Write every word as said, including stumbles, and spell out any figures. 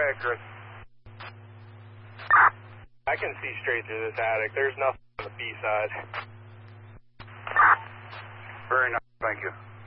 ahead, Chris. I can see straight through this attic. There's nothing on the B side. Very nice, thank you.